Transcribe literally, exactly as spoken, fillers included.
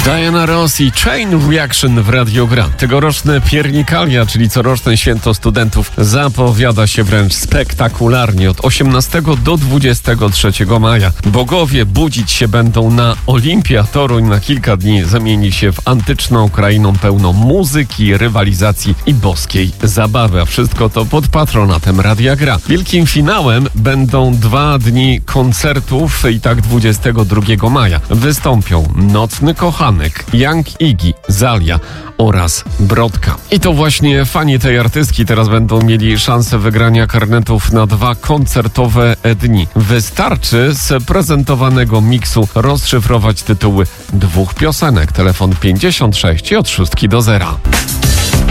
Diana Ross i Chain Reaction w Radio Gra. Tegoroczne Piernikalia, czyli coroczne święto studentów, zapowiada się wręcz spektakularnie. Od osiemnastego do dwudziestego trzeciego maja bogowie budzić się będą na Olimpii, a Toruń na kilka dni zamieni się w antyczną krainą pełną muzyki, rywalizacji i boskiej zabawy. A wszystko to pod patronatem Radia Gra. Wielkim finałem będą dwa dni koncertów i tak dwudziestego drugiego maja wystąpią Nocny Kochanek, Young Iggy, Zalia oraz Brodka. I to właśnie fani tej artystki teraz będą mieli szansę wygrania karnetów na dwa koncertowe dni. Wystarczy z prezentowanego miksu rozszyfrować tytuły dwóch piosenek. Telefon pięćdziesiąt sześć i od szóstki do zera.